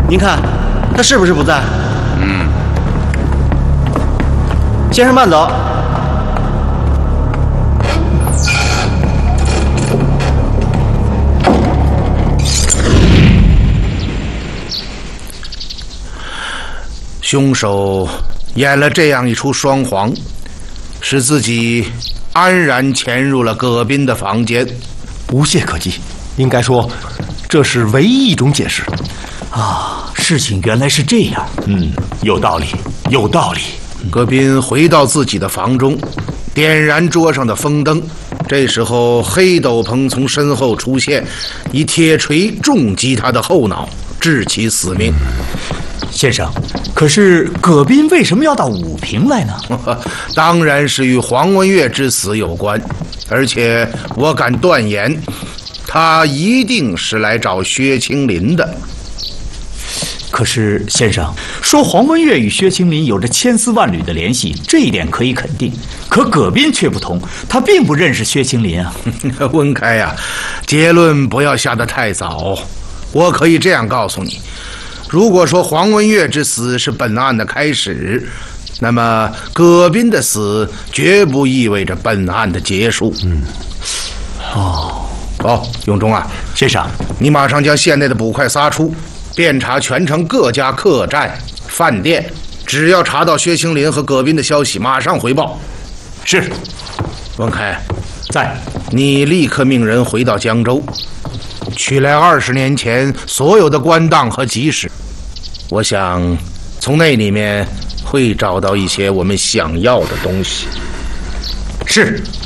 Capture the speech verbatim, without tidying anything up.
您看，他是不是不在？ 嗯。 先生慢走。 凶手演了这样一出双簧，使自己安然潜入了葛斌的房间， 无懈可击。应该说，这是唯一一种解释。 啊，事情原来是这样。 嗯，有道理，有道理。 葛斌回到自己的房中，点燃桌上的风灯。这时候，黑斗篷从身后出现，以铁锤重击他的后脑，致其死命。 先生，可是葛斌为什么要到武平来呢？ 当然是与黄文月之死有关，而且我敢断言，他一定是来找薛青林的。 可是，先生说黄文月与薛青林有着千丝万缕的联系，这一点可以肯定。可葛斌却不同，他并不认识薛青林啊。 温开呀、啊，结论不要下得太早。我可以这样告诉你。如果说黄文月之死是本案的开始，那么葛斌的死绝不意味着本案的结束。 嗯， 哦，哦，永忠啊， 先生， 你马上将县内的捕快撒出，遍查全城各家客栈、饭店，只要查到薛青林和葛斌的消息，马上回报。 是。 文开， 在。 你立刻命人回到江州，取来二十年前所有的官档和集史，我想从那里面会找到一些我们想要的东西。 是。